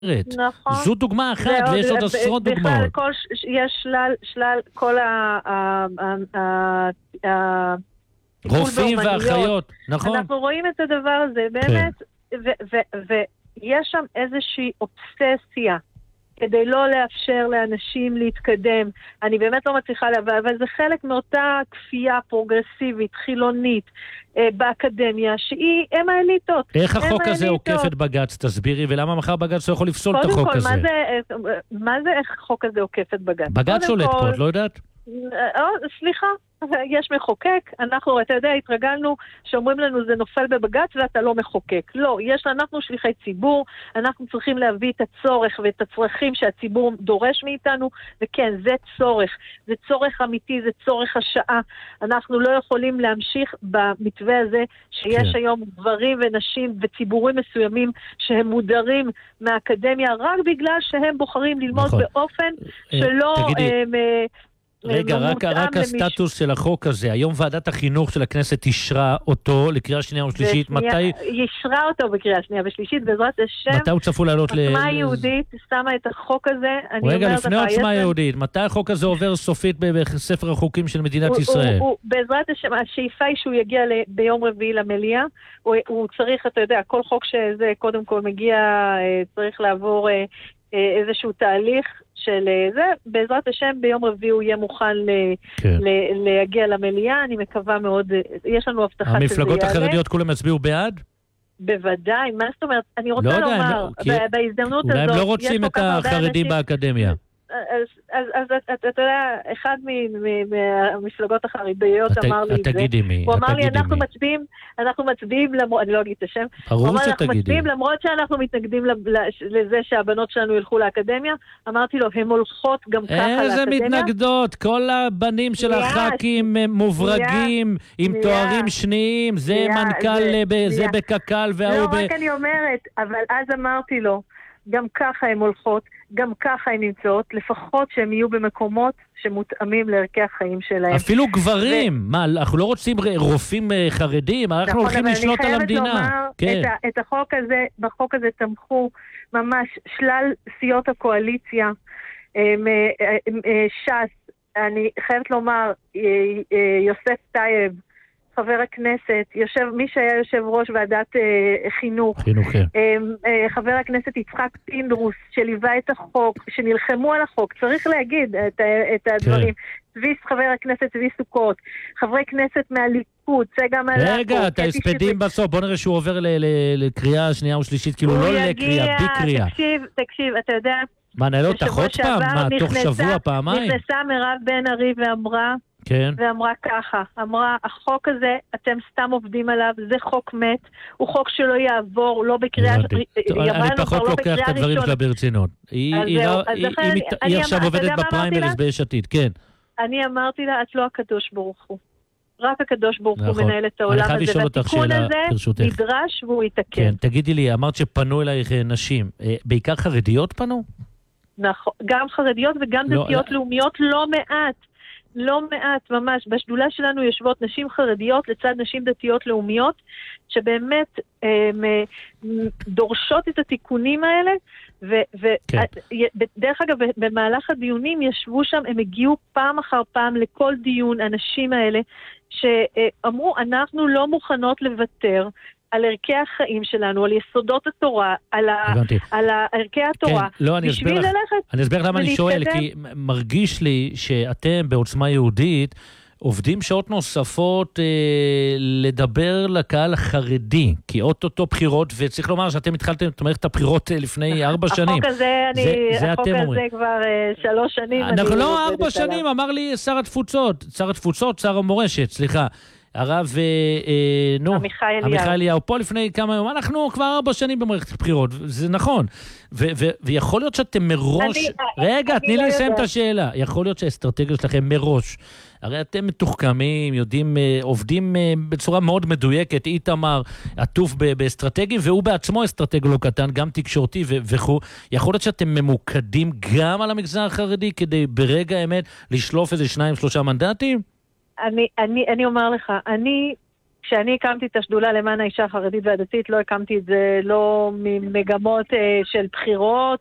נכון. זו דוגמה אחת, ויש עוד עשרות דוגמאות. בכלל, יש שלל, כל רופאים ואחיות, נכון. אנחנו רואים את הדבר הזה, באמת, ויש שם איזושהי אובססיה, כדי לא לאפשר לאנשים להתקדם. אני באמת לא מצליחה להבין, אבל זה חלק מאותה כפייה פרוגרסיבית, חילונית, באקדמיה, הם האליטות. איך החוק הזה עוקף את בג"ץ? תסבירי, ולמה מחר בג"ץ לא יכול לפסול את החוק הזה? קודם כל, מה זה איך החוק הזה עוקף את בג"ץ? בג"ץ שולט פה, את לא יודעת? סליחה, יש מחוקק, אתה יודע, התרגלנו שאומרים לנו זה נופל בבג"ץ ואתה לא מחוקק. לא, אנחנו שליחי ציבור, אנחנו צריכים להביא את הצורך ואת הצרכים שהציבור דורש מאיתנו, וכן, זה צורך אמיתי, זה צורך השעה. אנחנו לא יכולים להמשיך במתווה הזה שיש היום גברים ונשים וציבורים מסוימים שהם מודרים מהאקדמיה רק בגלל שהם בוחרים ללמוד באופן שלא... רגע, רק הסטטוס של החוק הזה. היום ועדת החינוך של הכנסת אישרה אותו לקריאה שנייה ושלישית. אישרה אותו בקריאה שנייה ושלישית, בעזרת השם. מתי הוא צפוי לעלות עוצמה יהודית שמה את החוק הזה. רגע, לפני עוצמה יהודית. מתי החוק הזה עובר סופית בספר החוקים של מדינת ישראל? בעזרת השם, השאיפה היא שהוא יגיע ביום רביעי למליאה. הוא צריך, אתה יודע, כל חוק שזה קודם כל מגיע, צריך לעבור איזשהו תהליך של זה, בעזרת השם ביום רביעי הוא יהיה מוכן להגיע למליאה, אני מקווה מאוד, יש לנו הבטחה שזה יעלה. המפלגות החרדיות כולם הצביעו בעד? בוודאי, מה זאת אומרת? אני רוצה לומר, בהזדמנות הזאת... אולי הם לא רוצים את החרדים באקדמיה. אז אתה יודע, אחד מהמפלגות החרדיות אמר לי את זה. תגידי מי. הוא אמר לי, אנחנו מצביעים, אני לא אגיד את השם. ברור שתגידי. אנחנו מצביעים למרות שאנחנו מתנגדים לזה שהבנות שלנו ילכו לאקדמיה. אמרתי לו, הן הולכות גם ככה לאקדמיה. איזה מתנגדות? כל הבנים של הח"כים מוברגים עם תוארים שניים. זה מנכ"ל, זה בקק"ל והוא לא, רק אני אומרת, אבל אז אמרתי לו, גם ככה הן הולכות, גם ככה הן נמצאות, לפחות שהן יהיו במקומות שמותאמים לערכי החיים שלהם. אפילו גברים, מה, אנחנו לא רוצים רופאים חרדים, אנחנו הולכים לשלוט על המדינה. את החוק הזה, בחוק הזה תמכו ממש שלל סיעות הקואליציה, ש"ס, אני חייבת לומר, יוסף טייב, חבר הכנסת, מי שהיה יושב ראש ועדת חינוך, חבר הכנסת יצחק פינדרוס, שליווה את החוק, שנלחמו על החוק, צריך להגיד את הדברים. חבר הכנסת צבי סוכות, חברי כנסת מהליכוד, צגה מלאכו. רגע, את ההספדים בסוף, בוא נראה שהוא עובר לקריאה שנייה ושלישית, כאילו לא לקריאה, בקריאה. תקשיב, אתה יודע... מה, נעלות עוד פעם? מה, תוך שבוע, פעמיים? נכנסה מירב בן ארי ואמרה, כן. ואמרה ככה, אמרה, החוק הזה, אתם סתם עובדים עליו, זה חוק מת, הוא חוק שלא יעבור, לא בקריאה... אני פחות לוקח את הדברים שלה ברצינות. היא עכשיו עובדת בפריימריז ביש עתיד, כן. אני אמרתי לה, את לא הקדוש ברוך הוא. רק הקדוש ברוך הוא מנהל את העולם הזה, והתיקון הזה נדרש והוא יתקן. כן, תגידי לי, אמרת שפנו אלייך נשים, בעיקר חרדיות פנו? נכון, גם חרדיות וגם דתיות לאומיות, לא מעט ממש. בשדולה שלנו יושבות נשים חרדיות לצד נשים דתיות לאומיות, שבאמת דורשות את התיקונים האלה, ודרך אגב, במהלך הדיונים ישבו שם, הם הגיעו פעם אחר פעם לכל דיון, אנשים האלה, שאמרו, אנחנו לא מוכנות לוותר על ערכי החיים שלנו, על יסודות התורה, על ערכי התורה, בשביל ללכת. אני אסביר למה אני שואל, כי מרגיש לי שאתם בעוצמה יהודית, עובדים שעות נוספות לדבר לקהל החרדי, כי אוטוטו בחירות, וצריך לומר שאתם התחלתם את מערכת הבחירות לפני 4 שנים. החוק הזה כבר 3 שנים. אנחנו לא 4 שנים, אמר לי שר התפוצות, שר המורשת, סליחה. הרב, עמיחי אליהו, פה לפני כמה יום, אנחנו כבר 4 שנים במערכת הבחירות, זה נכון, ויכול להיות שאתם מראש, רגע, תני לי לסיים את השאלה, יכול להיות שהאסטרטגיה שלכם מראש, הרי אתם מתוחכמים, יודעים, עובדים בצורה מאוד מדויקת, איתמר עטוף באסטרטגיים, והוא בעצמו אסטרטג לא קטן, גם תקשורתי וכו', יכול להיות שאתם ממוקדים גם על המגזר החרדי, כדי ברגע האמת לשלוף איזה 2-3 מנדטים? אני אומר לך, אני כשאני הקמתי את השדולה למען האישה החרדית והדתית, לא הקמתי את זה לא ממגמות של בחירות,